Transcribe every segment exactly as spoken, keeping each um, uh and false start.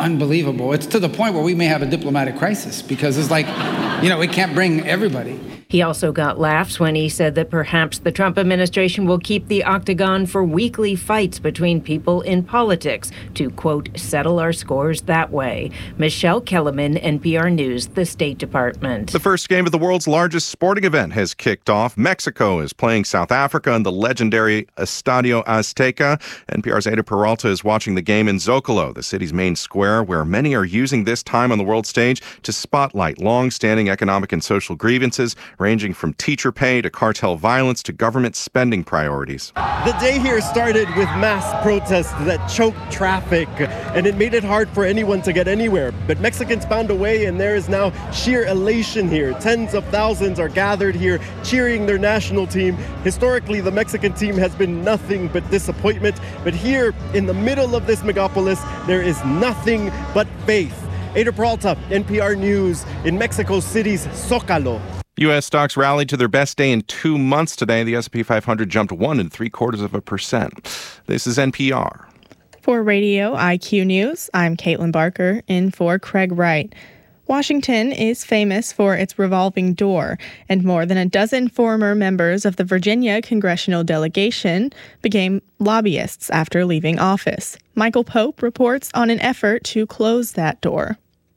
unbelievable. It's to the point where we may have a diplomatic crisis because it's like, you know, we can't bring everybody. He also got laughs when he said that perhaps the Trump administration will keep the octagon for weekly fights between people in politics to, quote, settle our scores that way. Michelle Kellerman, N P R News, the State Department. The first game of the world's largest sporting event has kicked off. Mexico is playing South Africa in the legendary Estadio Azteca. N P R's Ada Peralta is watching the game in Zocalo, the city's main square, where many are using this time on the world stage to spotlight long-standing economic and social grievances, ranging from teacher pay to cartel violence to government spending priorities. The day here started with mass protests that choked traffic, and it made it hard for anyone to get anywhere. But Mexicans found a way, and there is now sheer elation here. Tens of thousands are gathered here, cheering their national team. Historically, the Mexican team has been nothing but disappointment. But here, in the middle of this megapolis, there is nothing but faith. Ada Peralta, N P R News, in Mexico City's Zócalo. U S stocks rallied to their best day in two months today. The S and P five hundred jumped one and three quarters of a percent. This is N P R. For Radio I Q News, I'm Caitlin Barker, in for Craig Wright. Washington is famous for its revolving door, and more than a dozen former members of the Virginia congressional delegation became lobbyists after leaving office. Michael Pope reports on an effort to close that door.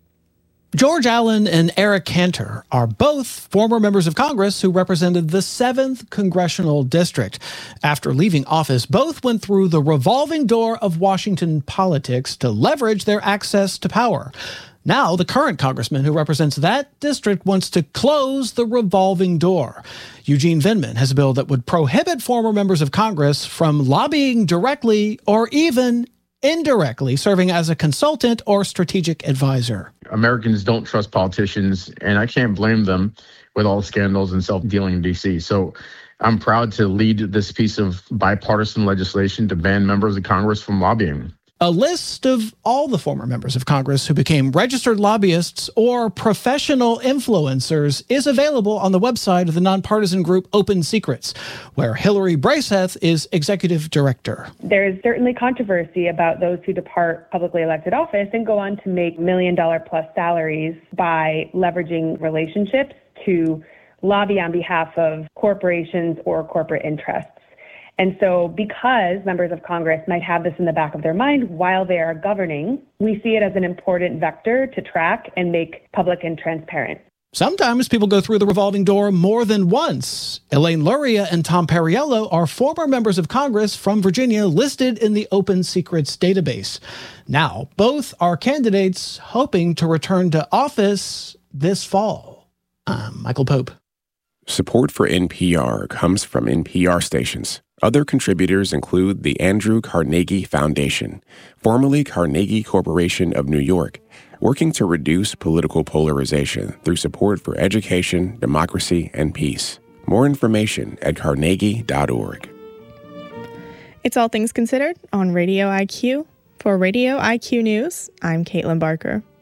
George Allen and Eric Cantor are both former members of Congress who represented the seventh Congressional District. After leaving office, both went through the revolving door of Washington politics to leverage their access to power. Now, the current congressman who represents that district wants to close the revolving door. Eugene Vindman has a bill that would prohibit former members of Congress from lobbying directly or even indirectly serving as a consultant or strategic advisor. Americans don't trust politicians, and I can't blame them with all the scandals and self-dealing in D C. So I'm proud to lead this piece of bipartisan legislation to ban members of Congress from lobbying. A list of all the former members of Congress who became registered lobbyists or professional influencers is available on the website of the nonpartisan group Open Secrets, where Hillary Braceth is executive director. There is certainly controversy about those who depart publicly elected office and go on to make million dollar plus salaries by leveraging relationships to lobby on behalf of corporations or corporate interests. And so because members of Congress might have this in the back of their mind while they are governing, we see it as an important vector to track and make public and transparent. Sometimes people go through the revolving door more than once. Elaine Luria and Tom Perriello are former members of Congress from Virginia listed in the Open Secrets database. Now, both are candidates hoping to return to office this fall. I'm Michael Pope. Support for N P R comes from N P R stations. Other contributors include the Andrew Carnegie Foundation, formerly Carnegie Corporation of New York, working to reduce political polarization through support for education, democracy, and peace. More information at carnegie dot org. It's All Things Considered on Radio I Q. For Radio I Q News, I'm Caitlin Barker.